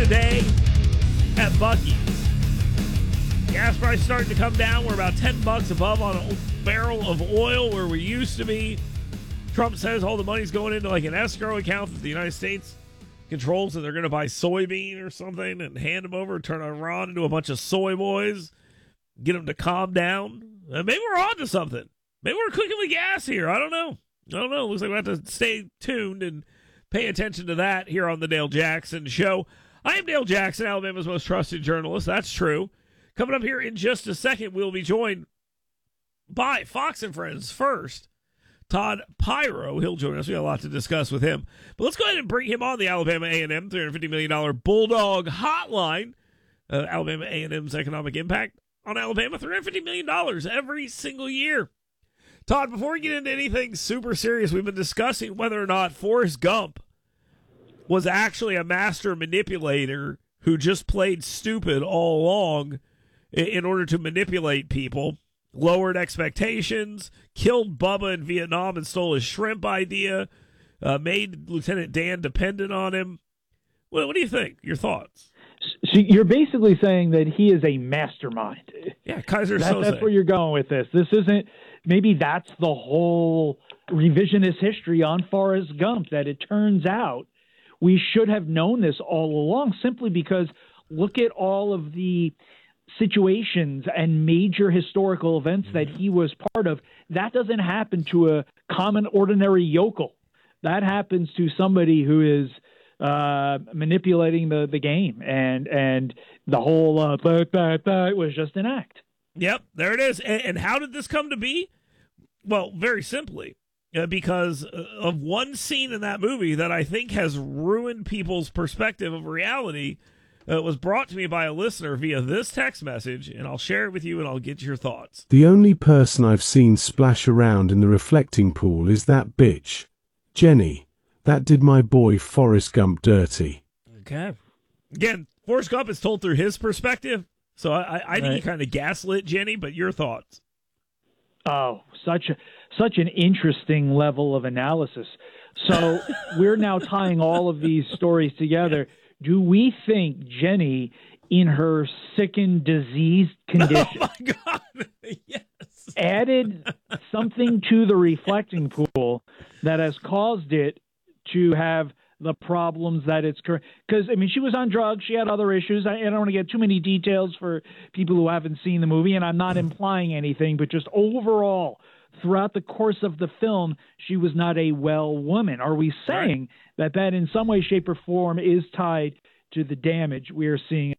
today at Buc-ee's. Gas price starting to come down. We're about $10 above on a barrel of oil where we used to be. Trump says all the money's going into like an escrow account that the United States controls, and they're going to buy soybean or something and hand them over, turn Iran into a bunch of soy boys, get them to calm down. Maybe we're on to something. Maybe we're cooking with gas here. I don't know. Looks like we have to stay tuned and pay attention to that here on the Dale Jackson Show. I am Dale Jackson, Alabama's most trusted journalist. That's true. Coming up here in just a second, we'll be joined by Fox and Friends first. Todd Pyro, he'll join us. We got a lot to discuss with him. But let's go ahead and bring him on the Alabama A&M $350 million Bulldog Hotline. Alabama A&M's economic impact on Alabama, $350 million every single year. Todd, before we get into anything super serious, we've been discussing whether or not Forrest Gump was actually a master manipulator who just played stupid all along in order to manipulate people, lowered expectations, killed Bubba in Vietnam and stole his shrimp idea, made Lieutenant Dan dependent on him. What do you think? Your thoughts? So you're basically saying that he is a mastermind. Yeah, Kaiser Soze. That's where you're going with this. This isn't – maybe that's the whole revisionist history on Forrest Gump, that it turns out we should have known this all along simply because look at all of the situations and major historical events that he was part of. That doesn't happen to a common, ordinary yokel. That happens to somebody who is manipulating the game, and the whole was just an act. Yep, there it is. And how did this come to be? Well, very simply, because of one scene in that movie that I think has ruined people's perspective of reality. It was brought to me by a listener via this text message, and I'll share it with you and I'll get your thoughts. The only person I've seen splash around in the reflecting pool is that bitch, Jenny. That did my boy Forrest Gump dirty. Okay. Again, Forrest Gump is told through his perspective, so I think he kind of gaslit Jenny, but your thoughts? Oh, such an interesting level of analysis. So we're now tying all of these stories together. Do we think Jenny, in her sickened, diseased condition, oh my God, yes, added something to the reflecting pool that has caused it to have the problems that it's current? Because, I mean, she was on drugs. She had other issues. I don't want to get too many details for people who haven't seen the movie, and I'm not implying anything, but just overall, throughout the course of the film, she was not a well woman. Are we saying that in some way, shape, or form is tied to the damage we are seeing